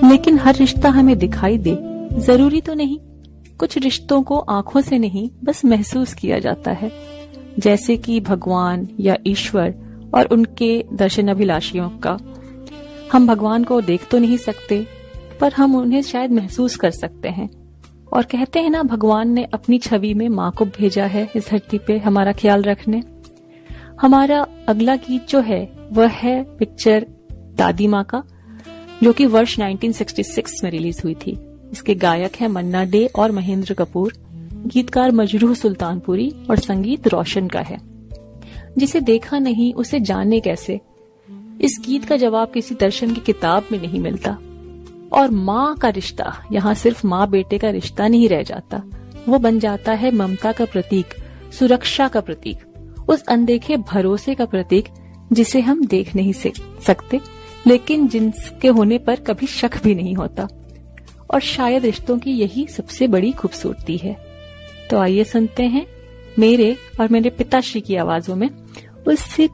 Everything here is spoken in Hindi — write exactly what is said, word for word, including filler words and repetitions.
लेकिन हर रिश्ता हमें दिखाई दे जरूरी तो नहीं। कुछ रिश्तों को आंखों से नहीं बस महसूस किया जाता है, जैसे कि भगवान या ईश्वर और उनके दर्शन अभिलाषियों का। हम भगवान को देख तो नहीं सकते, पर हम उन्हें शायद महसूस कर सकते हैं। और कहते हैं ना, भगवान ने अपनी छवि में माँ को भेजा है इस धरती पे हमारा ख्याल रखने। हमारा अगला गीत जो है वह है पिक्चर दादी माँ का, जो कि वर्ष उन्नीस सौ छियासठ में रिलीज हुई थी। इसके गायक हैं मन्ना डे और महेंद्र कपूर, गीतकार मजरूह सुल्तानपुरी और संगीत रोशन का है। जिसे देखा नहीं उसे जाने कैसे, इस गीत का जवाब किसी दर्शन की किताब में नहीं मिलता। और माँ का रिश्ता यहाँ सिर्फ माँ बेटे का रिश्ता नहीं रह जाता, वो बन जाता है ममता का प्रतीक, सुरक्षा का प्रतीक, उस अनदेखे भरोसे का प्रतीक जिसे हम देख नहीं सकते, लेकिन जिनके होने पर कभी शक भी नहीं होता। और शायद रिश्तों की यही सबसे बड़ी खूबसूरती है। तो आइए सुनते हैं मेरे और मेरे पिताश्री की आवाजों में उस